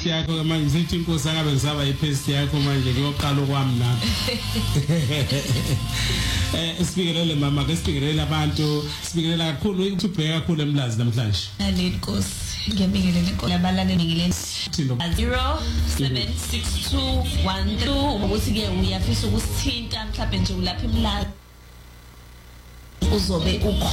paste yakho manje ngithi inkosi akabe ngisaba ipaste yakho manje kuyoqala okwami nami. Sibingelele mama ke sibingelele abantu sibingelela kakhulu ukuthi ubheka kakhulu eMlazi namhlanje. Ngenkosi ngiyabingelela inkosi labalaleli ngileni 076212 ukuthi ke uyafisa ukusithinta mhlawumbe nje ulapha eMlazi uzobe